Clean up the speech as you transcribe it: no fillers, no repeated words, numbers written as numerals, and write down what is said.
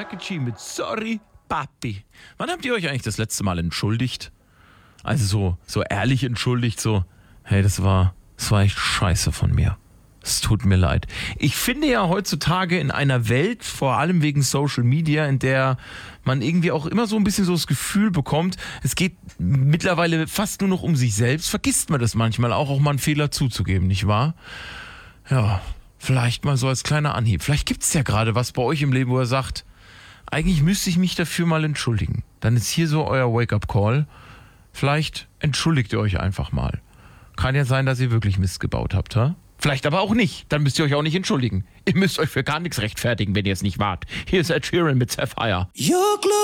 Chuck E. Cheese mit Sorry, Papi. Wann habt ihr euch eigentlich das letzte Mal entschuldigt? Also so ehrlich entschuldigt, so, hey, das war echt scheiße von mir. Es tut mir leid. Ich finde ja heutzutage in einer Welt, vor allem wegen Social Media, in der man irgendwie auch immer so ein bisschen so das Gefühl bekommt, es geht mittlerweile fast nur noch um sich selbst, vergisst man das manchmal auch mal einen Fehler zuzugeben, nicht wahr? Ja, vielleicht mal so als kleiner Anhieb. Vielleicht gibt es ja gerade was bei euch im Leben, wo ihr sagt, eigentlich müsste ich mich dafür mal entschuldigen. Dann ist hier so euer Wake-up-Call. Vielleicht entschuldigt ihr euch einfach mal. Kann ja sein, dass ihr wirklich Mist gebaut habt, ha? Vielleicht aber auch nicht. Dann müsst ihr euch auch nicht entschuldigen. Ihr müsst euch für gar nichts rechtfertigen, wenn ihr es nicht wagt. Hier ist Ed Sheeran mit Sapphire.